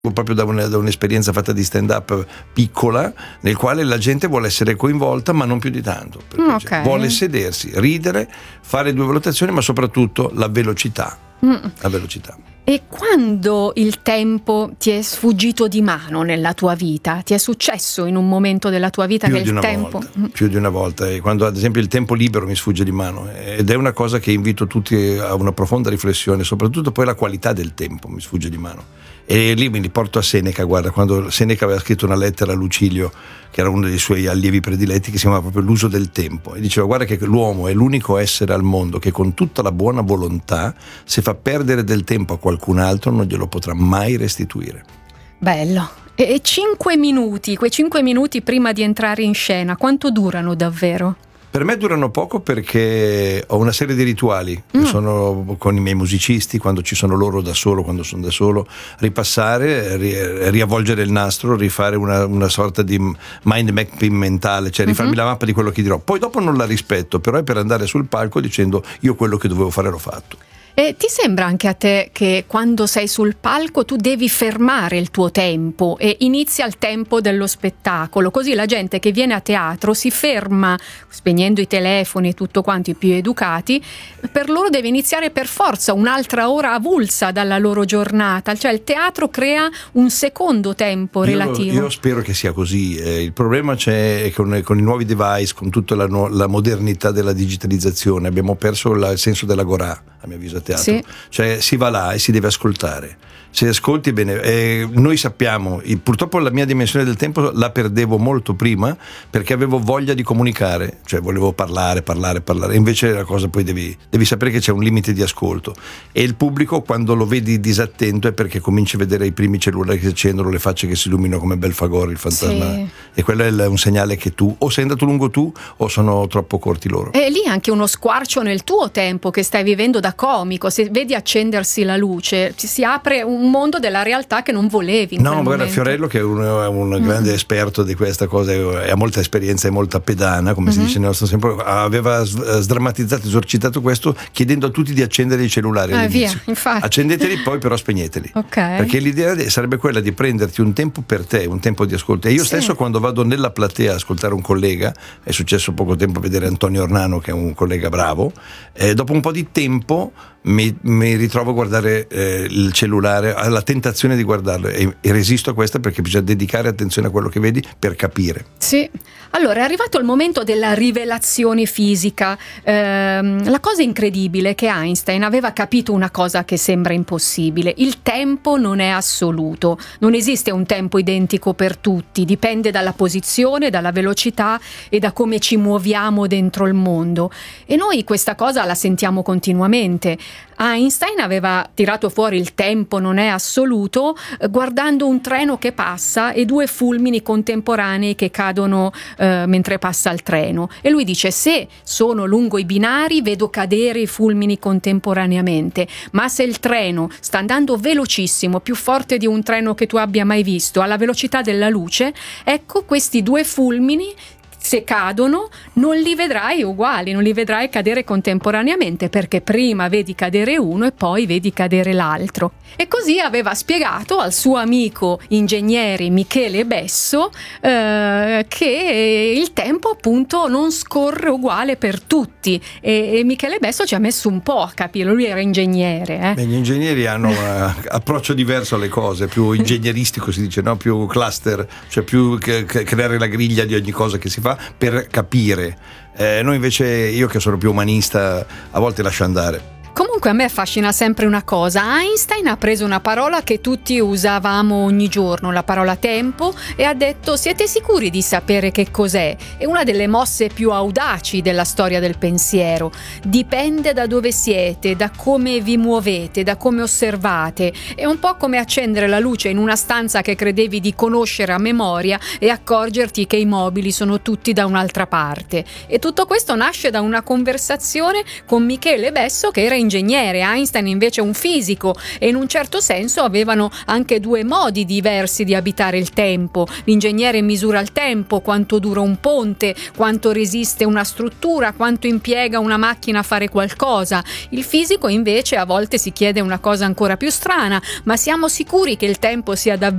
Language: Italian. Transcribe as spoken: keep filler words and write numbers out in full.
proprio da, una, da un'esperienza fatta di stand up piccola, nel quale la gente vuole essere coinvolta ma non più di tanto, Mm, ok. vuole sedersi, ridere, fare due valutazioni, ma soprattutto la velocità Mm. la velocità. E quando il tempo ti è sfuggito di mano nella tua vita? Ti è successo in un momento della tua vita Più che di il una tempo... volta, più di una volta, e quando ad esempio il tempo libero mi sfugge di mano, ed è una cosa che invito tutti a una profonda riflessione, soprattutto poi la qualità del tempo mi sfugge di mano. E lì mi riporto a Seneca, guarda, quando Seneca aveva scritto una lettera a Lucilio, che era uno dei suoi allievi prediletti, che si chiamava proprio L'uso del tempo, e diceva: guarda che l'uomo è l'unico essere al mondo che con tutta la buona volontà, se fa perdere del tempo a qualcun altro, non glielo potrà mai restituire. Bello. E e cinque minuti, quei cinque minuti prima di entrare in scena, quanto durano davvero? Per me durano poco perché ho una serie di rituali che Mm. sono con i miei musicisti, quando ci sono loro da solo, quando sono da solo, ripassare, ri- riavvolgere il nastro, rifare una, una sorta di mind mapping mentale, cioè rifarmi Mhm. la mappa di quello che dirò. Poi dopo non la rispetto, però è per andare sul palco dicendo: io quello che dovevo fare l'ho fatto. E ti sembra anche a te che quando sei sul palco tu devi fermare il tuo tempo e inizia il tempo dello spettacolo, così la gente che viene a teatro si ferma, spegnendo i telefoni e tutto quanto, i più educati, per loro deve iniziare per forza un'altra ora avulsa dalla loro giornata, cioè il teatro crea un secondo tempo Io, relativo. io spero che sia così. Eh, il problema c'è con, con i nuovi device, con tutta la, nu- la modernità della digitalizzazione, abbiamo perso la- il senso dell'agorà, a mio avviso, a teatro. Sì. Cioè si va là e si deve ascoltare. Se ascolti bene, eh, noi sappiamo, il- purtroppo la mia dimensione del tempo la perdevo molto prima perché avevo voglia di comunicare, cioè volevo parlare, parlare, parlare, invece la cosa poi devi, devi sapere che c'è un limite di ascolto, e il pubblico quando lo vedi disattento è perché cominci a vedere i primi cellulari che si accendono, le facce che si illuminano come Belfagor, il fantasma, Sì. e quello è il- un segnale che tu o sei andato lungo tu o sono troppo corti loro. E lì anche uno squarcio nel tuo tempo che stai vivendo da comico, se vedi accendersi la luce, ci si apre un mondo della realtà che non volevi in No, quel guarda, momento. Fiorello, che è un, è un grande esperto di questa cosa e ha molta esperienza e molta pedana, come si Mhm. dice nel nostro tempo, aveva s- sdrammatizzato, esorcitato questo, chiedendo a tutti di accendere i cellulari Ah, all'inizio. via, infatti. Accendeteli, poi però spegneteli. Ok. Perché l'idea de- sarebbe quella di prenderti un tempo per te, un tempo di ascolto. E io Sì. stesso, quando vado nella platea a ascoltare un collega, è successo poco tempo a vedere Antonio Ornano, che è un collega bravo, eh, dopo un po' di tempo mi, mi ritrovo a guardare eh, il cellulare, alla tentazione di guardarlo, e, e resisto a questa perché bisogna dedicare attenzione a quello che vedi per capire. Sì, allora è arrivato il momento della rivelazione fisica. Ehm, la cosa incredibile è che Einstein aveva capito una cosa che sembra impossibile: il tempo non è assoluto, non esiste un tempo identico per tutti, dipende dalla posizione, dalla velocità e da come ci muoviamo dentro il mondo, e noi questa cosa la sentiamo continuamente. Einstein aveva tirato fuori il tempo non è assoluto eh, guardando un treno che passa e due fulmini contemporanei che cadono eh, mentre passa il treno, e lui dice: se sono lungo i binari vedo cadere i fulmini contemporaneamente, ma se il treno sta andando velocissimo, più forte di un treno che tu abbia mai visto, alla velocità della luce, ecco, questi due fulmini, se cadono, non li vedrai uguali, non li vedrai cadere contemporaneamente, perché prima vedi cadere uno e poi vedi cadere l'altro. E così aveva spiegato al suo amico ingegnere Michele Besso eh, che il tempo appunto non scorre uguale per tutti, e, e Michele Besso ci ha messo un po' a capirlo, lui era ingegnere. Eh. Beh, gli ingegneri hanno un approccio diverso alle cose, più ingegneristico si dice, no? Più cluster, cioè più che, che creare la griglia di ogni cosa che si fa per capire. Eh, noi invece, io che sono più umanista, a volte lascio andare. Comunque a me affascina sempre una cosa: Einstein ha preso una parola che tutti usavamo ogni giorno, la parola tempo, e ha detto: siete sicuri di sapere che cos'è? È una delle mosse più audaci della storia del pensiero. Dipende da dove siete, da come vi muovete, da come osservate. È un po' come accendere la luce in una stanza che credevi di conoscere a memoria e accorgerti che i mobili sono tutti da un'altra parte. E tutto questo nasce da una conversazione con Michele Besso, che era ingegnere ingegnere, Einstein invece un fisico, e in un certo senso avevano anche due modi diversi di abitare il tempo. L'ingegnere misura il tempo, quanto dura un ponte, quanto resiste una struttura, quanto impiega una macchina a fare qualcosa. Il fisico invece a volte si chiede una cosa ancora più strana: ma siamo sicuri che il tempo sia davvero